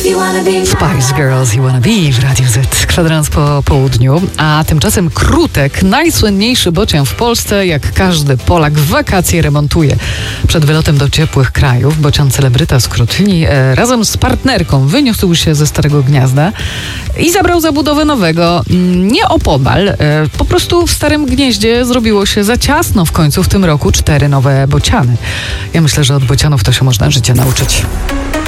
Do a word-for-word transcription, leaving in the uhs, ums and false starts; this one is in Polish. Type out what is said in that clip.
Spice Girls You Wanna Be w Radiu Z. Kwadrans po południu, a tymczasem Krutek, najsłynniejszy bocian w Polsce, jak każdy Polak w wakacje remontuje. Przed wylotem do ciepłych krajów bocian celebryta z Krotli e, razem z partnerką wyniósł się ze starego gniazda i zabrał za budowę nowego. Nie opodal, e, po prostu w starym gnieździe zrobiło się za ciasno. W końcu w tym roku cztery nowe bociany. Ja myślę, że od bocianów to się można życie nauczyć.